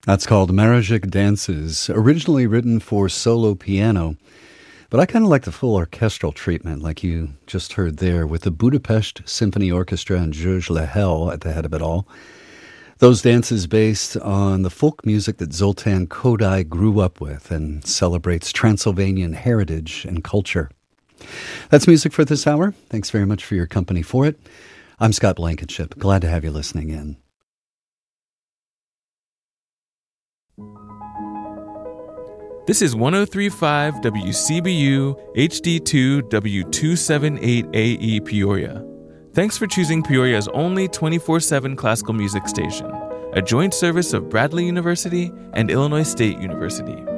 That's called Marajik Dances, originally written for solo piano. But I kind of like the full orchestral treatment, like you just heard there, with the Budapest Symphony Orchestra and Georges Lehel at the head of it all. Those dances based on the folk music that Zoltan Kodály grew up with and celebrates Transylvanian heritage and culture. That's music for this hour. Thanks very much for your company for it. I'm Scott Blankenship. Glad to have you listening in. This is 103.5 WCBU HD2 W278AE Peoria. Thanks for choosing Peoria's only 24/7 classical music station, a joint service of Bradley University and Illinois State University.